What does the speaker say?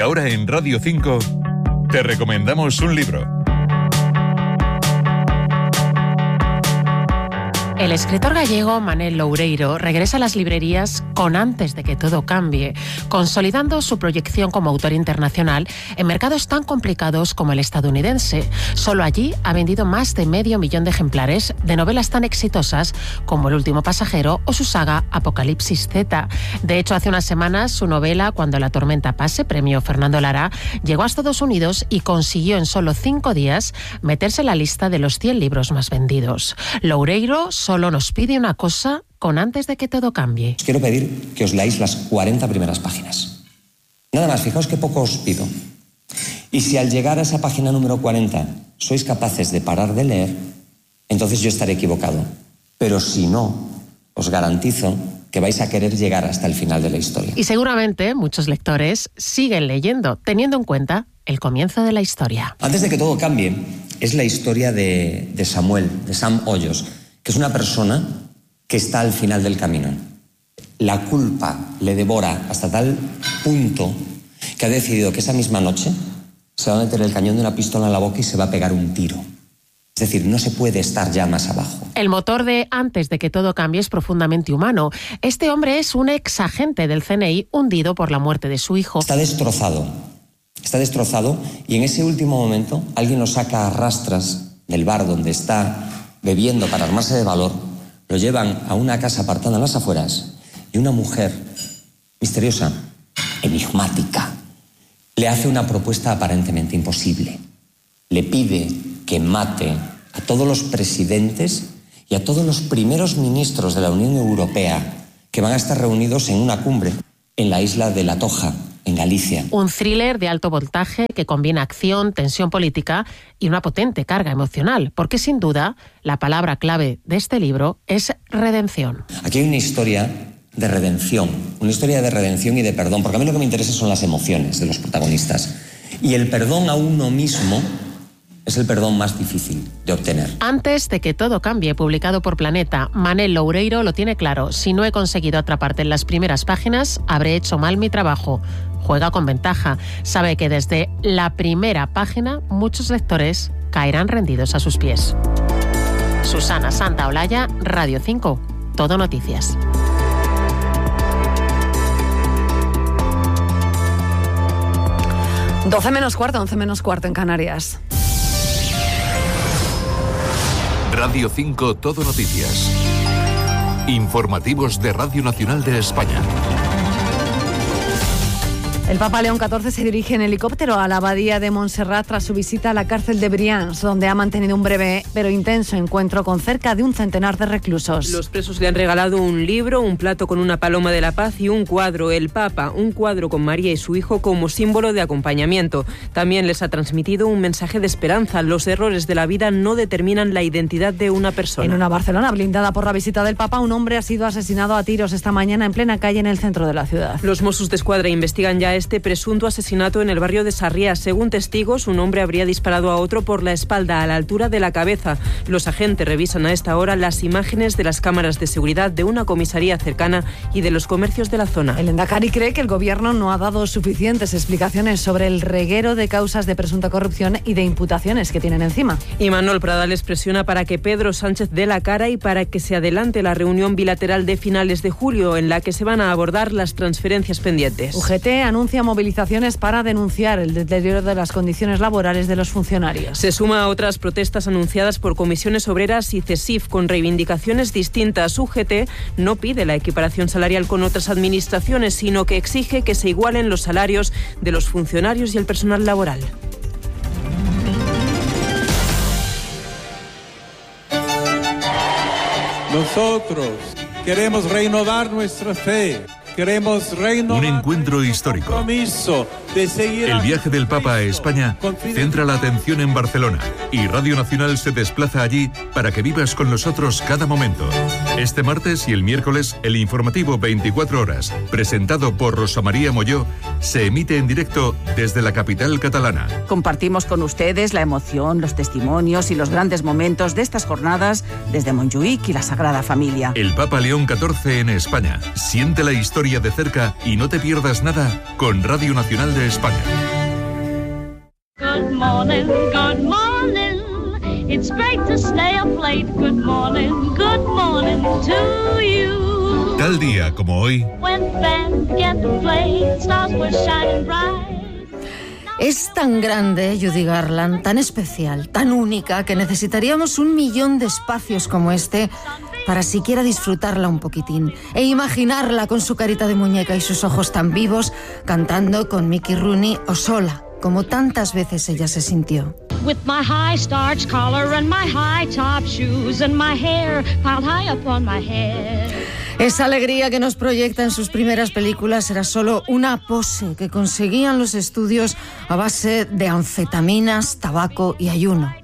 ahora en Radio 5 te recomendamos un libro. El escritor gallego Manel Loureiro regresa a las librerías con Antes de que todo cambie, consolidando su proyección como autor internacional en mercados tan complicados como el estadounidense. Solo allí ha vendido más de 500.000 de ejemplares de novelas tan exitosas como El último pasajero o su saga Apocalipsis Z. De hecho, hace unas semanas su novela Cuando la tormenta pase, premio Fernando Lara, llegó a Estados Unidos y consiguió en solo 5 días meterse en la lista de los 100 libros más vendidos. Loureiro solo nos pide una cosa con Antes de que todo cambie. Os quiero pedir que os leáis las 40 primeras páginas. Nada más, fijaos qué poco os pido. Y si al llegar a esa página número 40 sois capaces de parar de leer, entonces yo estaré equivocado. Pero si no, os garantizo que vais a querer llegar hasta el final de la historia. Y seguramente muchos lectores siguen leyendo, teniendo en cuenta el comienzo de la historia. Antes de que todo cambie, es la historia de Samuel, de Sam Hoyos, que es una persona que está al final del camino. La culpa le devora hasta tal punto que ha decidido que esa misma noche se va a meter el cañón de una pistola en la boca y se va a pegar un tiro. Es decir, no se puede estar ya más abajo. El motor de Antes de que todo cambie es profundamente humano. Este hombre es un ex agente del CNI hundido por la muerte de su hijo. Está destrozado y en ese último momento alguien lo saca a rastras del bar donde está bebiendo para armarse de valor, lo llevan a una casa apartada en las afueras y una mujer misteriosa, enigmática, le hace una propuesta aparentemente imposible. Le pide que mate a todos los presidentes y a todos los primeros ministros de la Unión Europea que van a estar reunidos en una cumbre en la isla de La Toja, en Galicia. Un thriller de alto voltaje que combina acción, tensión política y una potente carga emocional, porque sin duda la palabra clave de este libro es redención. Aquí hay una historia de redención y de perdón, porque a mí lo que me interesa son las emociones de los protagonistas. Y el perdón a uno mismo es el perdón más difícil de obtener. Antes de que todo cambie, publicado por Planeta, Manel Loureiro lo tiene claro. Si no he conseguido atraparte en las primeras páginas, habré hecho mal mi trabajo. Juega con ventaja. Sabe que desde la primera página muchos lectores caerán rendidos a sus pies. Susana Santaolalla, Radio 5. Todo Noticias. Doce menos cuarto, 11 menos cuarto en Canarias. Radio 5 Todo Noticias. Informativos de Radio Nacional de España. El Papa León XIV se dirige en helicóptero a la abadía de Montserrat tras su visita a la cárcel de Brians, donde ha mantenido un breve pero intenso encuentro con cerca de un centenar de reclusos. Los presos le han regalado un libro, un plato con una paloma de la paz y un cuadro. El Papa, un cuadro con María y su hijo como símbolo de acompañamiento. También les ha transmitido un mensaje de esperanza. Los errores de la vida no determinan la identidad de una persona. En una Barcelona blindada por la visita del Papa, un hombre ha sido asesinado a tiros esta mañana en plena calle en el centro de la ciudad. Los Mossos d'Esquadra investigan ya este presunto asesinato en el barrio de Sarriá. Según testigos, un hombre habría disparado a otro por la espalda, a la altura de la cabeza. Los agentes revisan a esta hora las imágenes de las cámaras de seguridad de una comisaría cercana y de los comercios de la zona. El Endacari cree que el gobierno no ha dado suficientes explicaciones sobre el reguero de causas de presunta corrupción y de imputaciones que tienen encima. Y Manuel Pradales presiona para que Pedro Sánchez dé la cara y para que se adelante la reunión bilateral de finales de julio, en la que se van a abordar las transferencias pendientes. UGT anuncia movilizaciones para denunciar el deterioro de las condiciones laborales de los funcionarios. Se suma a otras protestas anunciadas por comisiones obreras y CESIF con reivindicaciones distintas. UGT no pide la equiparación salarial con otras administraciones, sino que exige que se igualen los salarios de los funcionarios y el personal laboral. Nosotros queremos renovar nuestra fe. Queremos un encuentro histórico. El viaje del Papa a España centra la atención en Barcelona y Radio Nacional se desplaza allí para que vivas con nosotros cada momento. Este martes y el miércoles, el informativo 24 horas, presentado por Rosa María Molló, se emite en directo desde la capital catalana. Compartimos con ustedes la emoción, los testimonios y los grandes momentos de estas jornadas desde Montjuïc y la Sagrada Familia. El Papa León XIV en España. Siente la historia de cerca y no te pierdas nada con Radio Nacional de España. Good morning, good morning. It's great to stay up late. Good morning to you. Tal día como hoy. When band began to play, stars were shining bright. Es tan grande Judy Garland, tan especial, tan única, que necesitaríamos 1 millón de espacios como este para siquiera disfrutarla un poquitín e imaginarla con su carita de muñeca y sus ojos tan vivos, cantando con Mickey Rooney o sola, como tantas veces ella se sintió. With my high starched collar and my high top shoes and my hair piled high up on my head. Esa alegría que nos proyecta en sus primeras películas era solo una pose que conseguían los estudios a base de anfetaminas, tabaco y ayuno.